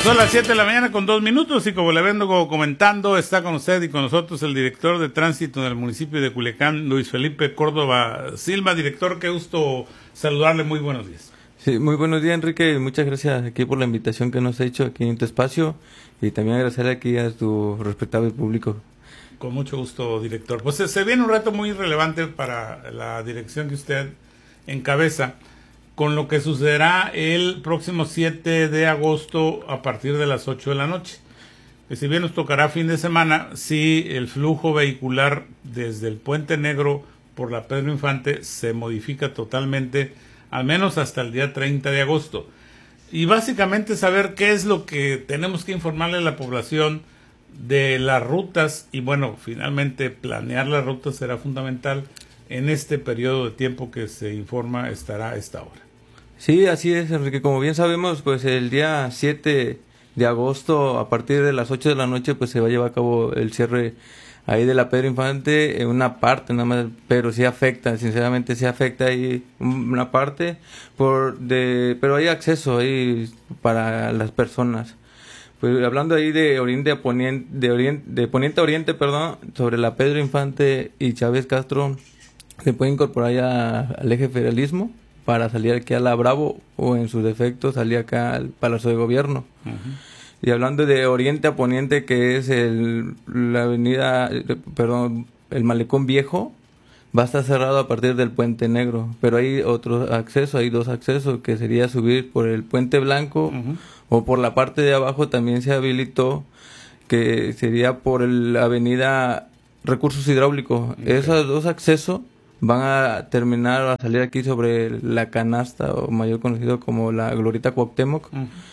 Son las 7 de la mañana con 2 minutos y como le vengo comentando, está con usted y con nosotros el director de tránsito del municipio de Culiacán, Luis Felipe Córdoba Silva. Director, qué gusto saludarle, muy buenos días. Sí, muy buenos días, Enrique, muchas gracias aquí por la invitación que nos ha hecho aquí en tu espacio y también agradecerle aquí a tu respetable público. Con mucho gusto, director. Pues se viene un reto muy relevante para la dirección que usted encabeza, con lo que sucederá el próximo 7 de agosto a partir de las 8 de la noche. Que si bien nos tocará fin de semana, sí el flujo vehicular desde el Puente Negro por la Pedro Infante se modifica totalmente, al menos hasta el día 30 de agosto. Y básicamente saber qué es lo que tenemos que informarle a la población de las rutas y bueno, finalmente planear las rutas será fundamental en este periodo de tiempo que se informa estará a esta hora. Sí, así es, Enrique. Como bien sabemos, pues el día 7 de agosto, a partir de las 8 de la noche, pues se va a llevar a cabo el cierre ahí de la Pedro Infante, en una parte nada más, pero sí afecta, sinceramente sí afecta ahí una parte, pero hay acceso ahí para las personas. Pues hablando ahí de oriente a poniente, de poniente a oriente, perdón, sobre la Pedro Infante y Chávez Castro, se puede incorporar ya al eje federalismo para salir aquí a la Bravo o en su defecto salir acá al Palacio de Gobierno. Y hablando de oriente a poniente, que es la avenida, el Malecón Viejo, va a estar cerrado a partir del Puente Negro, pero hay otro acceso, hay dos accesos, que sería subir por el Puente Blanco o por la parte de abajo también se habilitó, que sería por la avenida Recursos Hidráulicos. Esos dos accesos van a terminar a salir aquí sobre la canasta, o mayor conocido como la Glorieta Cuauhtémoc.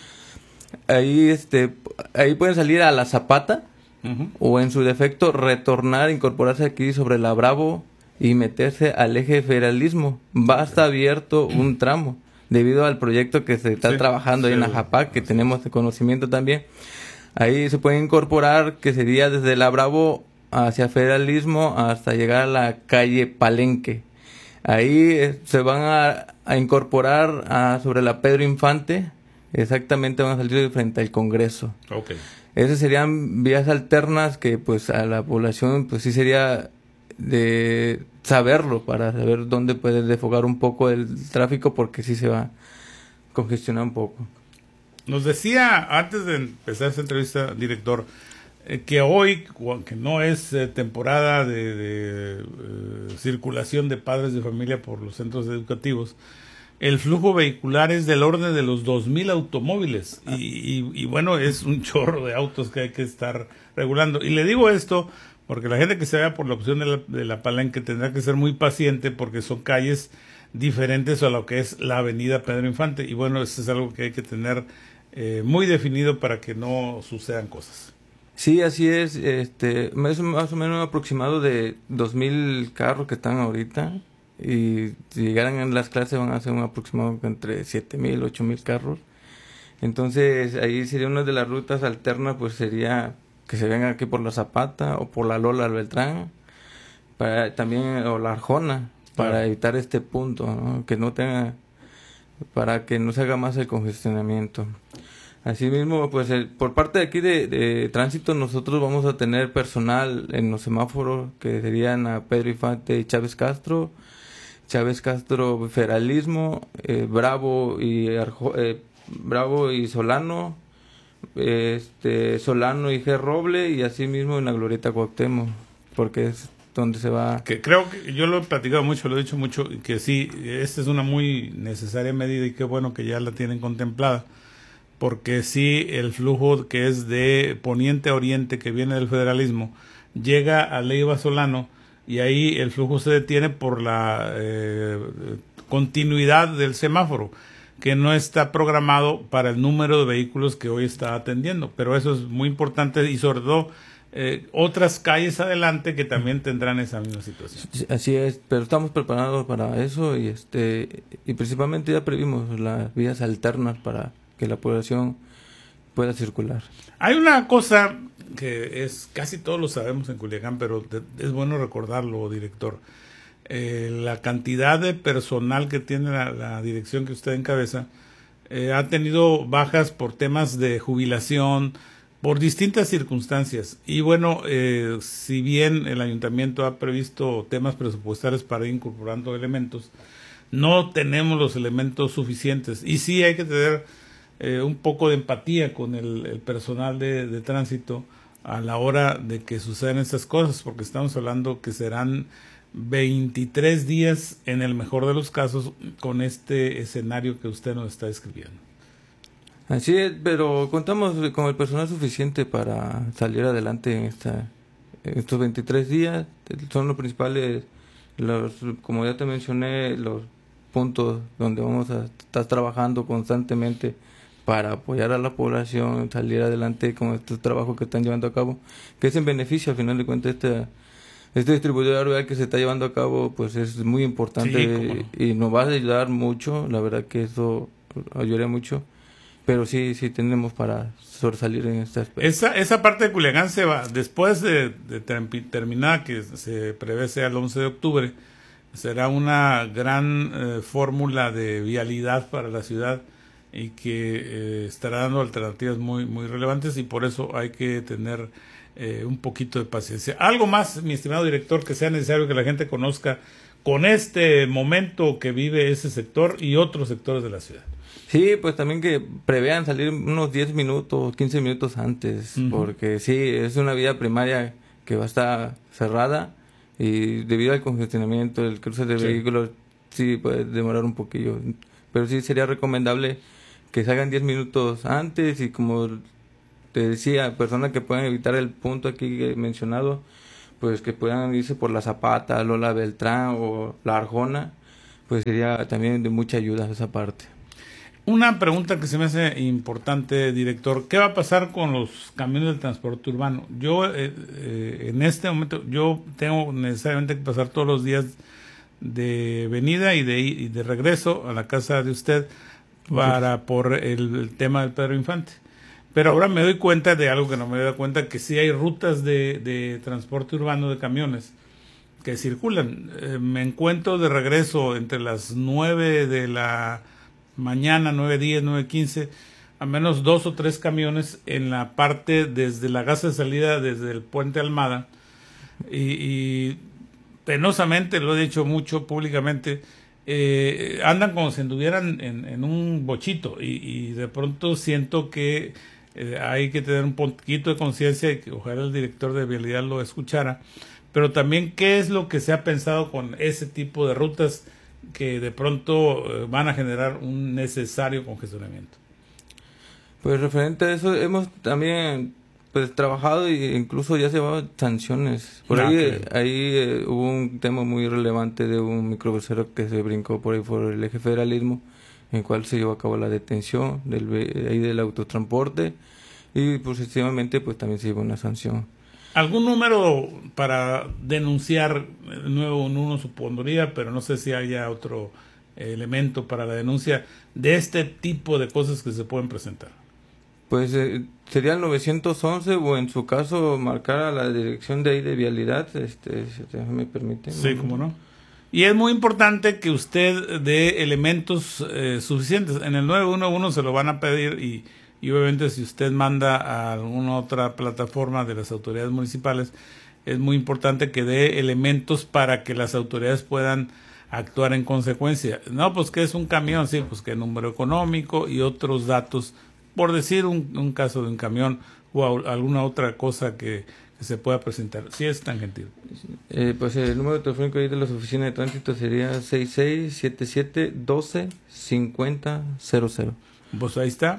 Ahí pueden salir a la Zapata o en su defecto retornar, incorporarse aquí sobre la Bravo y meterse al eje federalismo. Va a estar abierto un tramo debido al proyecto que se está trabajando ahí en Ajapac, que tenemos de conocimiento también. Ahí se puede incorporar, que sería desde la Bravo hacia federalismo hasta llegar a la calle Palenque. Ahí se van a incorporar sobre la Pedro Infante, exactamente van a salir de frente al Congreso. Esas serían vías alternas que pues a la población pues sí sería de saberlo, para saber dónde puede desfogar un poco el tráfico, porque sí se va a congestionar un poco. Nos decía antes de empezar esta entrevista, director, que hoy, que no es temporada de circulación de padres de familia por los centros educativos, el flujo vehicular es del orden de los 2,000 automóviles y bueno, es un chorro de autos que hay que estar regulando. Y le digo esto porque la gente que se vaya por la opción de la Palenque tendrá que ser muy paciente, porque son calles diferentes a lo que es la avenida Pedro Infante y bueno, eso es algo que hay que tener muy definido para que no sucedan cosas. Sí, así es, es más o menos un aproximado de 2,000 carros que están ahorita, y si llegaran en las clases van a ser un aproximado entre 7,000, 8,000 carros. Entonces ahí sería una de las rutas alternas, pues sería que se vengan aquí por la Zapata o por la Lola Beltrán, o la Arjona, para evitar este punto, ¿no? Para que no se haga más el congestionamiento. Asimismo, pues por parte de aquí de tránsito, nosotros vamos a tener personal en los semáforos, que serían a Pedro Infante y Chávez Castro Federalismo, Bravo y Solano, Solano y G. Roble, y asimismo en la Glorieta Cuauhtémoc, porque es donde se va. Que creo que yo lo he platicado mucho, lo he dicho mucho, que sí, esta es una muy necesaria medida y qué bueno que ya la tienen contemplada. Porque sí, el flujo que es de poniente a oriente, que viene del federalismo, llega a Leiva Solano y ahí el flujo se detiene por la continuidad del semáforo, que no está programado para el número de vehículos que hoy está atendiendo. Pero eso es muy importante y sobre todo otras calles adelante que también tendrán esa misma situación. Así es, pero estamos preparados para eso y principalmente ya previmos las vías alternas para que la población pueda circular. Hay una cosa que casi todos lo sabemos en Culiacán, pero es bueno recordarlo, director. La cantidad de personal que tiene la dirección que usted encabeza ha tenido bajas por temas de jubilación, por distintas circunstancias. Y bueno, si bien el ayuntamiento ha previsto temas presupuestarios para ir incorporando elementos, no tenemos los elementos suficientes. Y sí hay que tener un poco de empatía con el personal de tránsito a la hora de que sucedan estas cosas, porque estamos hablando que serán 23 días en el mejor de los casos con este escenario que usted nos está describiendo. Así es, pero contamos con el personal suficiente para salir adelante en estos 23 días. Son los principales, como ya te mencioné, los puntos donde vamos a estar trabajando constantemente para apoyar a la población, salir adelante con estos trabajos que están llevando a cabo, que es en beneficio, al final de cuentas, este distribuidor rural que se está llevando a cabo, pues es muy importante, sí, y nos va a ayudar mucho. La verdad que eso ayudaría mucho, pero sí tenemos para sobresalir en este aspecto. Esa parte de Culiacán se va, después de terminar, que se prevé sea el 11 de octubre, será una gran fórmula de vialidad para la ciudad y que estará dando alternativas muy, muy relevantes, y por eso hay que tener un poquito de paciencia. Algo más, mi estimado director, que sea necesario que la gente conozca con este momento que vive ese sector y otros sectores de la ciudad. Sí, pues también que prevean salir unos 10 minutos, 15 minutos antes, porque sí, es una vía primaria que va a estar cerrada y debido al congestionamiento, el cruce de vehículos, sí puede demorar un poquillo, pero sí sería recomendable que salgan 10 minutos antes, y como te decía, personas que puedan evitar el punto aquí mencionado, pues que puedan irse por la Zapata, Lola Beltrán o la Arjona, pues sería también de mucha ayuda esa parte. Una pregunta que se me hace importante, director, ¿qué va a pasar con los camiones del transporte urbano? Yo, en este momento, yo tengo necesariamente que pasar todos los días de venida y de regreso a la casa de usted por el tema del Pedro Infante. Pero ahora me doy cuenta de algo que no me había dado cuenta, que sí hay rutas de transporte urbano de camiones que circulan. Me encuentro de regreso entre las 9 de la mañana, 9:10, 9:15, a menos 2 o 3 camiones en la parte desde la gasa de salida, desde el puente Almada, y penosamente, lo he dicho mucho públicamente, andan como si anduvieran en un bochito, y de pronto siento que hay que tener un poquito de conciencia, y que ojalá el director de vialidad lo escuchara, pero también qué es lo que se ha pensado con ese tipo de rutas que de pronto van a generar un necesario congestionamiento. Pues referente a eso, hemos también pues trabajado e incluso ya se llevaban sanciones. Por ahí hubo un tema muy relevante de un microbusero que se brincó por ahí por el eje federalismo, en el cual se llevó a cabo la detención del autotransporte, y positivamente pues también se llevó una sanción. ¿Algún número para denunciar? El 911 supondría, pero no sé si haya otro elemento para la denuncia de este tipo de cosas que se pueden presentar. Pues sería el 911, o en su caso marcar a la dirección de ahí de vialidad, me permite. Sí, cómo no. Y es muy importante que usted dé elementos suficientes. En el 911 se lo van a pedir, y obviamente si usted manda a alguna otra plataforma de las autoridades municipales, es muy importante que dé elementos para que las autoridades puedan actuar en consecuencia. No, pues que es un camión, sí, pues que número económico y otros datos, por decir un caso de un camión o alguna otra cosa que se pueda presentar. Sí, es tan gentil. Pues el número telefónico ahí de las oficinas de tránsito sería 6677-125000. Pues ahí está,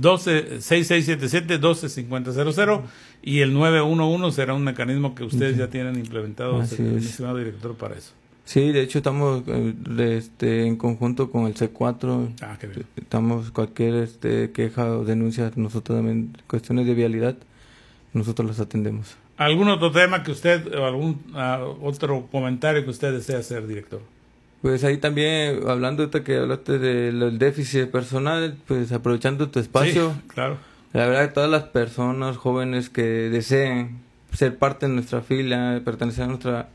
6677-125000, y el 911 será un mecanismo que ustedes ya tienen implementado, estimado director, para eso. Sí, de hecho estamos en conjunto con el C4. Qué bien. Estamos cualquier queja o denuncia, nosotros también, cuestiones de vialidad, nosotros las atendemos. ¿Algún otro tema que usted, o algún otro comentario que usted desea hacer, director? Pues ahí también, hablando de que hablaste del déficit personal, pues aprovechando tu espacio. Sí, claro. La verdad que todas las personas jóvenes que deseen ser parte de nuestra fila, pertenecer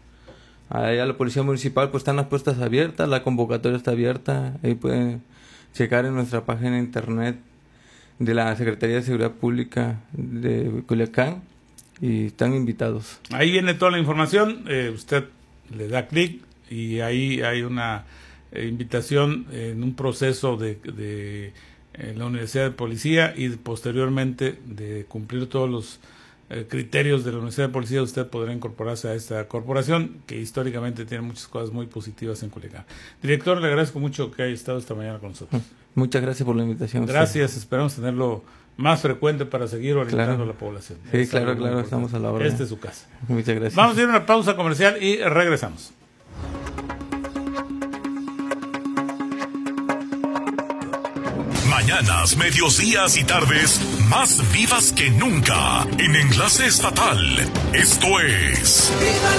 a la Policía Municipal, pues están las puertas abiertas, la convocatoria está abierta, ahí pueden checar en nuestra página de internet de la Secretaría de Seguridad Pública de Culiacán y están invitados. Ahí viene toda la información, usted le da clic y ahí hay una invitación en un proceso de la Universidad de Policía y posteriormente de cumplir todos los criterios de la Universidad de Policía. Usted podrá incorporarse a esta corporación que históricamente tiene muchas cosas muy positivas en Culiacán. Director, le agradezco mucho que haya estado esta mañana con nosotros. Muchas gracias por la invitación. Gracias, esperamos tenerlo más frecuente para seguir orientando a la población. Sí, claro, estamos a la hora. Esta es su casa. Muchas gracias. Vamos a ir a una pausa comercial y regresamos. Mañanas, medios, días y tardes más vivas que nunca en Enlace Estatal. Esto es ¡Viva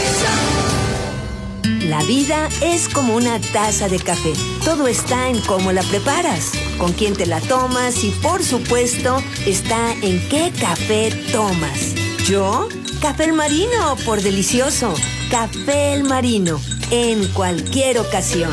la noticia! La vida es como una taza de café. Todo está en cómo la preparas, con quién te la tomas y, por supuesto, está en qué café tomas. ¿Yo? Café El Marino, por delicioso. Café El Marino, en cualquier ocasión.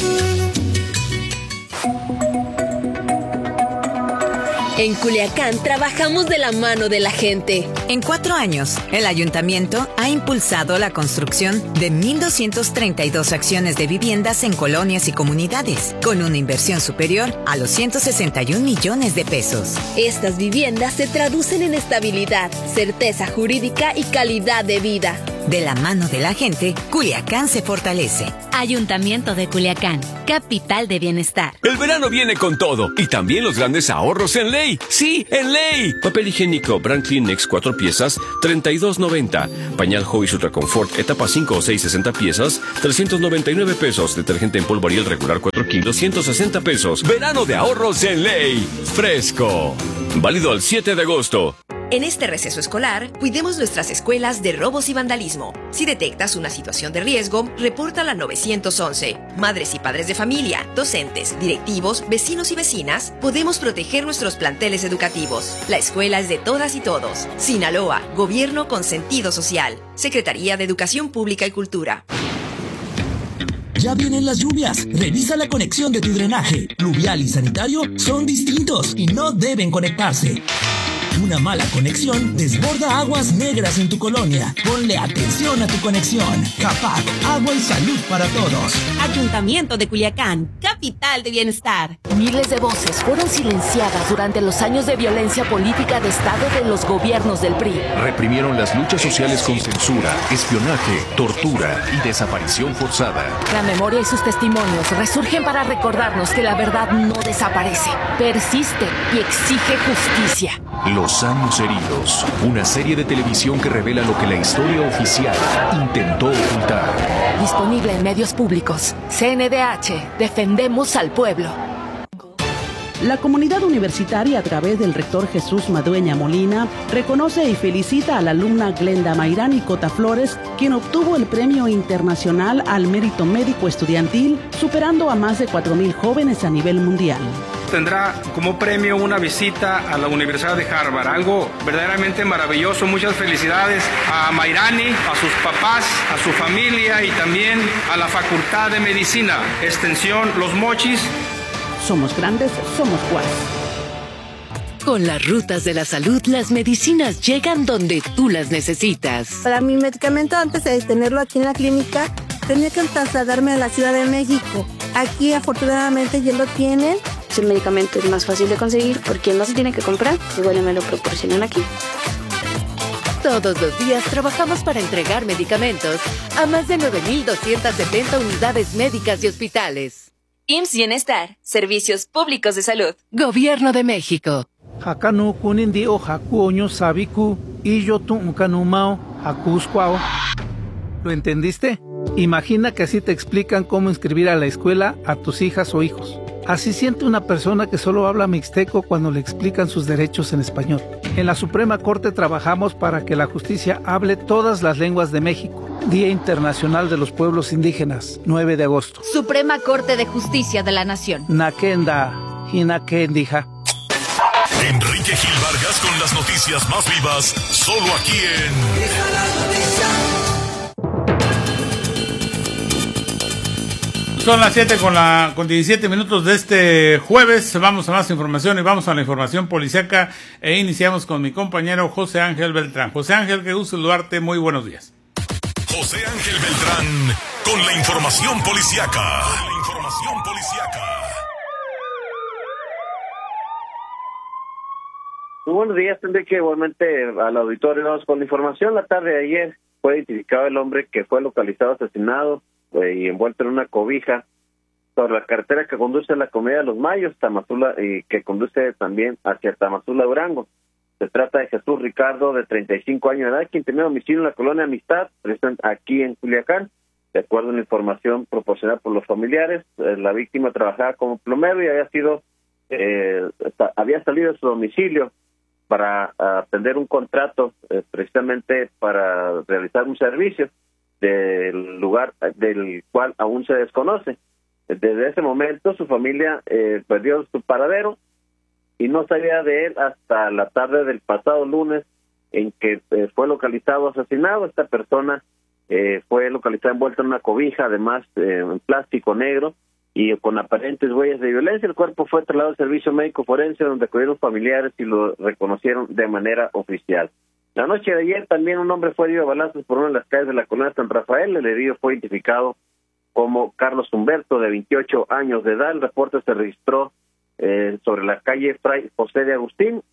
En Culiacán trabajamos de la mano de la gente. En 4 años, el ayuntamiento ha impulsado la construcción de 1,232 acciones de viviendas en colonias y comunidades, con una inversión superior a los 161 millones de pesos. Estas viviendas se traducen en estabilidad, certeza jurídica y calidad de vida. De la mano de la gente, Culiacán se fortalece. Ayuntamiento de Culiacán, capital de bienestar. El verano viene con todo y también los grandes ahorros en Ley. Sí, en Ley. Papel higiénico Brand Kleenex 4 piezas, $32.90. Pañal Hobbies Ultra Confort etapa 5 o 6, 60 piezas, $399. Detergente en polvo Ariel regular 4 kilos, $160. Verano de ahorros en Ley. Fresco. Válido al 7 de agosto. En este receso escolar, cuidemos nuestras escuelas de robos y vandalismo. Si detectas una situación de riesgo, repórtala al 911. Madres y padres de familia, docentes, directivos, vecinos y vecinas, podemos proteger nuestros planteles educativos. La escuela es de todas y todos. Sinaloa, Gobierno con sentido social. Secretaría de Educación Pública y Cultura. Ya vienen las lluvias. Revisa la conexión de tu drenaje. Pluvial y sanitario son distintos y no deben conectarse. Una mala conexión desborda aguas negras en tu colonia. Ponle atención a tu conexión. CAPAC, agua y salud para todos. Ayuntamiento de Culiacán, capital de bienestar. Miles de voces fueron silenciadas durante los años de violencia política de Estado de los gobiernos del PRI. Reprimieron las luchas sociales con censura, espionaje, tortura y desaparición forzada. La memoria y sus testimonios resurgen para recordarnos que la verdad no desaparece, persiste y exige justicia. Los años heridos, una serie de televisión que revela lo que la historia oficial intentó ocultar. Disponible en medios públicos. CNDH, defendemos al pueblo. La comunidad universitaria, a través del rector Jesús Madueña Molina, reconoce y felicita a la alumna Glenda Mayrani Cota Flores, quien obtuvo el Premio Internacional al Mérito Médico Estudiantil, superando a más de 4,000 jóvenes a nivel mundial. Tendrá como premio una visita a la Universidad de Harvard, algo verdaderamente maravilloso. Muchas felicidades a Mayrani, a sus papás, a su familia y también a la Facultad de Medicina, Extensión Los Mochis. Somos grandes, somos Guas. Con las rutas de la salud, las medicinas llegan donde tú las necesitas. Para mi medicamento, antes de tenerlo aquí en la clínica, tenía que trasladarme a la Ciudad de México. Aquí, afortunadamente, ya lo tienen. El medicamento es más fácil de conseguir porque no se tiene que comprar, igual me lo proporcionan aquí. Todos los días trabajamos para entregar medicamentos a más de 9,270 unidades médicas y hospitales. IMSS Bienestar, Servicios Públicos de Salud. Gobierno de México. Hakanu kunindi o hakuoño sabiku y yo tu ukanumao hakuskwao. ¿Lo entendiste? Imagina que así te explican cómo inscribir a la escuela a tus hijas o hijos. Así siente una persona que solo habla mixteco cuando le explican sus derechos en español. En la Suprema Corte trabajamos para que la justicia hable todas las lenguas de México. Día Internacional de los Pueblos Indígenas, 9 de agosto. Suprema Corte de Justicia de la Nación. Nakenda, Hinakendija. Enrique Gil Vargas con las noticias más vivas, solo aquí en Son las 7 con 17 minutos de este jueves. Vamos a más información y vamos a la información policíaca e iniciamos con mi compañero José Ángel Beltrán. José Ángel, qué gusto saludarte. Muy buenos días. José Ángel Beltrán con la información policíaca. Muy buenos días, Enrique. Igualmente al auditorio vamos con la información. La tarde de ayer fue identificado el hombre que fue localizado asesinado y envuelto en una cobija sobre la carretera que conduce a la Comedia de los Mayos, Tamazula, y que conduce también hacia Tamazula, Durango. Se trata de Jesús Ricardo, de 35 años de edad, quien tenía domicilio en la colonia Amistad, presente aquí en Culiacán. De acuerdo a la información proporcionada por los familiares, la víctima trabajaba como plomero y había salido de su domicilio para atender un contrato precisamente para realizar un servicio del lugar del cual aún se desconoce. Desde ese momento su familia perdió su paradero y no sabía de él hasta la tarde del pasado lunes en que fue localizado asesinado. Esta persona fue localizada envuelta en una cobija, además en plástico negro y con aparentes huellas de violencia. El cuerpo fue trasladado al servicio médico forense, donde acudieron familiares y lo reconocieron de manera oficial. La noche de ayer también un hombre fue herido a balazos por una de las calles de la colonia San Rafael. El herido fue identificado como Carlos Humberto, de 28 años de edad. El reporte se registró sobre la calle Fray José de Agustín.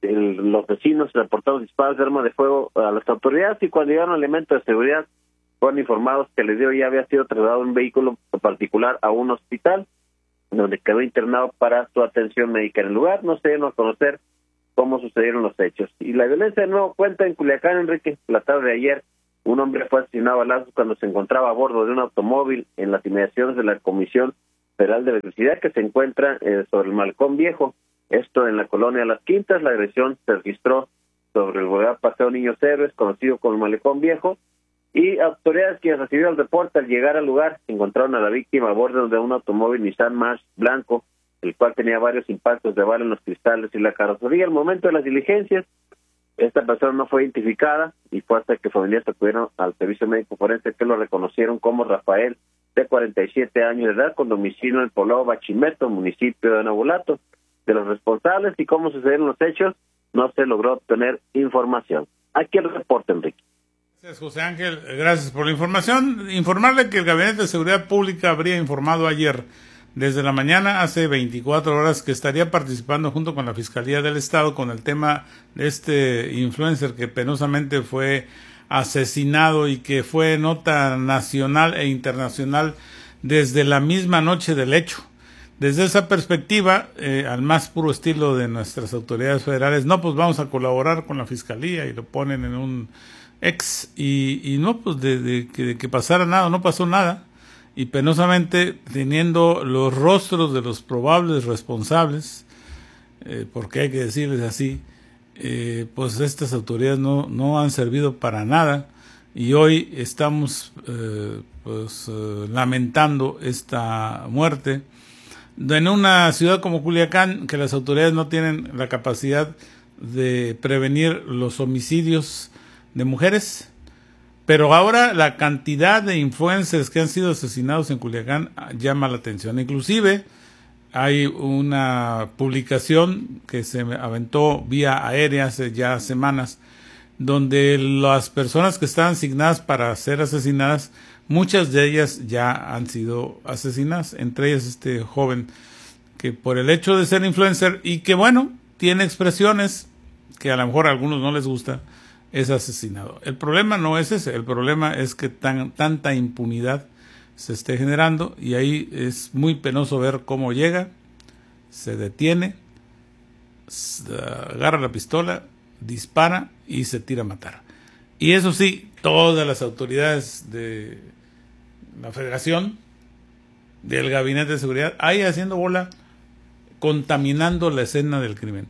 Los vecinos reportaron disparos de arma de fuego a las autoridades y cuando llegaron elementos de seguridad fueron informados que el herido ya había sido trasladado en un vehículo particular a un hospital, donde quedó internado para su atención médica. En el lugar no se dieron a conocer cómo sucedieron los hechos. Y la violencia de nuevo cuenta en Culiacán, Enrique. La tarde de ayer un hombre fue asesinado a balazos cuando se encontraba a bordo de un automóvil en las inmediaciones de la Comisión Federal de Electricidad, que se encuentra sobre el Malecón Viejo, esto en la colonia Las Quintas. La agresión se registró sobre el boulevard Paseo Niños Héroes, conocido como el Malecón Viejo, y autoridades que recibieron el reporte al llegar al lugar encontraron a la víctima a bordo de un automóvil Nissan March blanco, el cual tenía varios impactos de bala en los cristales y la carrocería. Al momento de las diligencias, esta persona no fue identificada y fue hasta que familiares acudieron al servicio médico forense que lo reconocieron como Rafael, de 47 años de edad, con domicilio en el poblado Bachimeto, municipio de Nabolato. De los responsables y cómo sucedieron los hechos, no se logró obtener información. Aquí el reporte, Enrique. Gracias, José Ángel. Gracias por la información. Informarle que el Gabinete de Seguridad Pública habría informado ayer, desde la mañana, hace 24 horas, que estaría participando junto con la Fiscalía del Estado con el tema de este influencer que penosamente fue asesinado y que fue nota nacional e internacional desde la misma noche del hecho. Desde esa perspectiva, al más puro estilo de nuestras autoridades federales, no, pues vamos a colaborar con la Fiscalía y lo ponen en un ex y no, pues de que pasara nada, no pasó nada. Y penosamente, teniendo los rostros de los probables responsables, porque hay que decirles así, pues estas autoridades no han servido para nada y hoy estamos lamentando esta muerte en una ciudad como Culiacán, que las autoridades no tienen la capacidad de prevenir los homicidios de mujeres. Pero ahora la cantidad de influencers que han sido asesinados en Culiacán llama la atención. Inclusive hay una publicación que se aventó vía aérea hace ya semanas, donde las personas que estaban asignadas para ser asesinadas, muchas de ellas ya han sido asesinadas, entre ellas este joven que por el hecho de ser influencer y que bueno, tiene expresiones que a lo mejor a algunos no les gusta, es asesinado. El problema no es ese, el problema es que tanta impunidad se esté generando y ahí es muy penoso ver cómo llega, se detiene, agarra la pistola, dispara y se tira a matar. Y eso sí, todas las autoridades de la Federación, del Gabinete de Seguridad, ahí haciendo bola, contaminando la escena del crimen.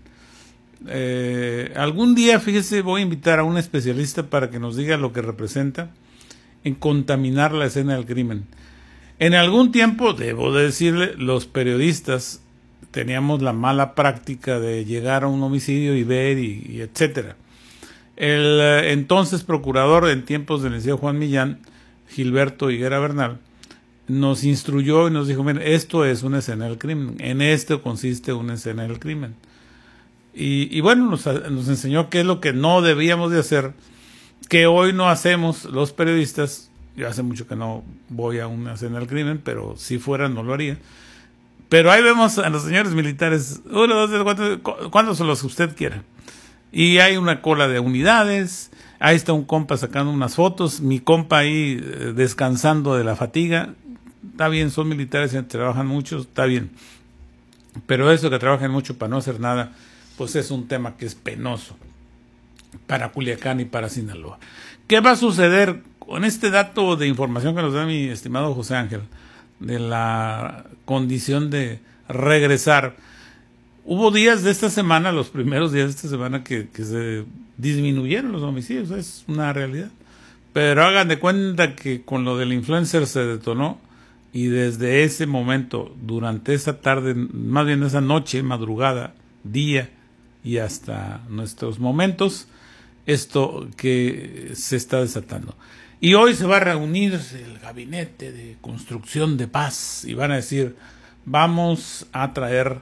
Algún día, fíjese, voy a invitar a un especialista para que nos diga lo que representa en contaminar la escena del crimen. En algún tiempo, debo de decirle, los periodistas teníamos la mala práctica de llegar a un homicidio y ver y etcétera. El entonces procurador en tiempos del licenciado Juan Millán, Gilberto Higuera Bernal, nos instruyó y nos dijo, miren, esto es una escena del crimen, en esto consiste una escena del crimen. Y bueno, nos enseñó qué es lo que no debíamos de hacer, que hoy no hacemos los periodistas. Yo hace mucho que no voy a una escena del crimen, pero si fuera no lo haría. Pero ahí vemos a los señores militares, 1, 2, 3, 4, cuántos son los que usted quiera. Y hay una cola de unidades, ahí está un compa sacando unas fotos, mi compa ahí descansando de la fatiga. Está bien, son militares y trabajan mucho, está bien. Pero eso que trabajan mucho para no hacer nada, pues es un tema que es penoso para Culiacán y para Sinaloa. ¿Qué va a suceder con este dato de información que nos da mi estimado José Ángel de la condición de regresar? Hubo días de esta semana, los primeros días de esta semana, que se disminuyeron los homicidios, es una realidad. Pero hagan de cuenta que con lo del influencer se detonó, y desde ese momento, durante esa tarde, más bien esa noche, madrugada, día y hasta nuestros momentos, esto que se está desatando. Y hoy se va a reunir el gabinete de construcción de paz y van a decir, vamos a traer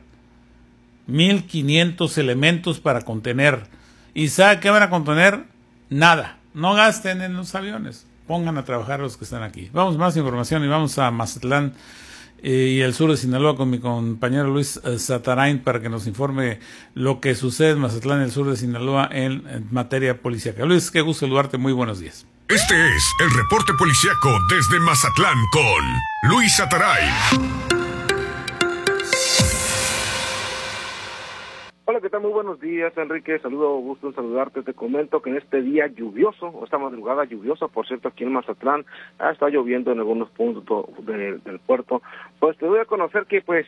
1,500 elementos para contener. ¿Y sabe qué van a contener? Nada. No gasten en los aviones. Pongan a trabajar los que están aquí. Vamos a más información y vamos a Mazatlán y el sur de Sinaloa con mi compañero Luis Zatarain para que nos informe lo que sucede en Mazatlán y el sur de Sinaloa en materia policíaca. Luis, qué gusto saludarte. Muy buenos días. Este es el reporte policíaco desde Mazatlán con Luis Zatarain. Hola, ¿qué tal? Muy buenos días, Enrique. Gusto en saludarte. Te comento que en este día lluvioso, o esta madrugada lluviosa, por cierto, aquí en Mazatlán, está lloviendo en algunos puntos del puerto. Pues te doy a conocer que, pues,